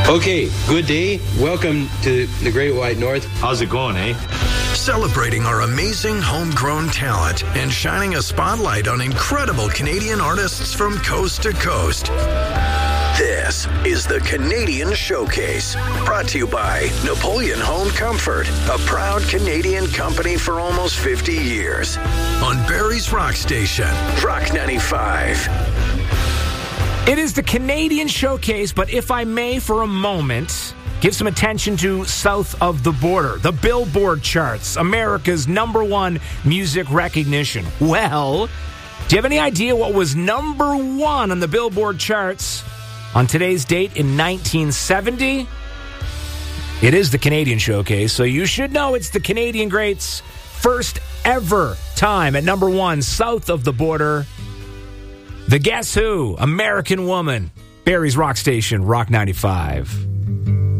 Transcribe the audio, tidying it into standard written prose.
Okay, good day. Welcome to the Great White North. How's it going, eh? Celebrating our amazing homegrown talent and shining a spotlight on incredible Canadian artists from coast to coast. This is the Canadian Showcase, brought to you by Napoleon Home Comfort, a proud Canadian company for almost 50 years. On Barrie's Rock Station, Rock 95. It is the Canadian Showcase, but if I may for a moment, give some attention to south of the border, the Billboard charts, America's #1 music recognition. Well, do you have any idea what was #1 on the Billboard charts on today's date in 1970? It is the Canadian Showcase, so you should know it's the Canadian greats' first ever time at #1 south of the border. The Guess Who, American Woman, Barrie's Rock Station, Rock 95.